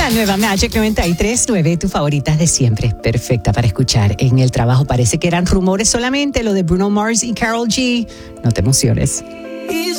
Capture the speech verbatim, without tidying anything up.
La nueva Magic noventa y tres punto nueve, tu favorita de siempre, perfecta para escuchar en el trabajo. Parece que eran rumores solamente lo de Bruno Mars y Karol G. No te emociones.